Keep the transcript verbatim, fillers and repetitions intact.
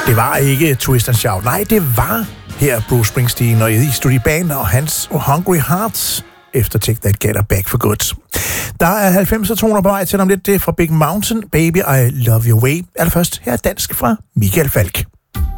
Det var ikke Twist and Shout. Nej, det var her Bruce Springsteen og Eddie Studi Band og hans Hungry Hearts efter Take That Get Back for Good. Der er halvfemser toner på vej til om lidt. Det er fra Big Mountain, Baby I Love Your Way. Allerførst her er dansk fra Michael Falch.